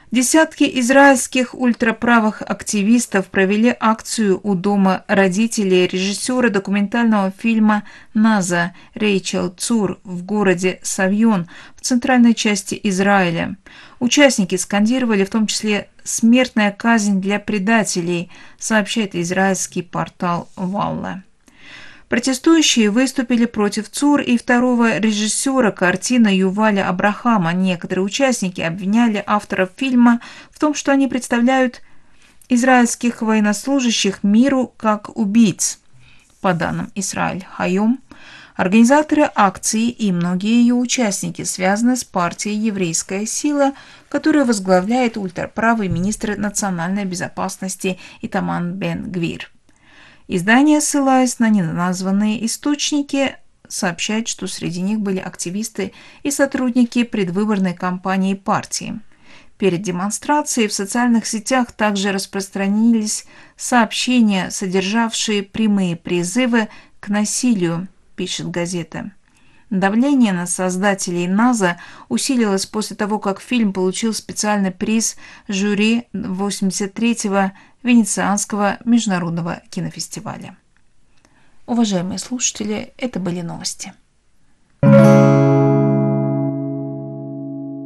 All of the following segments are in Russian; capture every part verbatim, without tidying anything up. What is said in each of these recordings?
Десятки израильских ультраправых активистов провели акцию у дома родителей режиссера документального фильма «Наза» Рейчел Цур в городе Савьон в центральной части Израиля. Участники скандировали в том числе «Смертная казнь для предателей», сообщает израильский портал «Валла». Протестующие выступили против Цур и второго режиссера картины Юваля Абрахама. Некоторые участники обвиняли авторов фильма в том, что они представляют израильских военнослужащих миру как убийц. По данным Исраэль Хайом, организаторы акции и многие ее участники связаны с партией «Еврейская сила», которую возглавляет ультраправый министр национальной безопасности Итамар Бен-Гвир. Издание, ссылаясь на неназванные источники, сообщает, что среди них были активисты и сотрудники предвыборной кампании партии. Перед демонстрацией в социальных сетях также распространились сообщения, содержавшие прямые призывы к насилию, пишет газета. Давление на создателей «Наза» усилилось после того, как фильм получил специальный приз жюри восемьдесят третьего Венецианского международного кинофестиваля. Уважаемые слушатели, это были новости.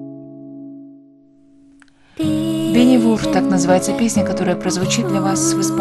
Бенни Вур, так называется песня, которая прозвучит для вас в исполнении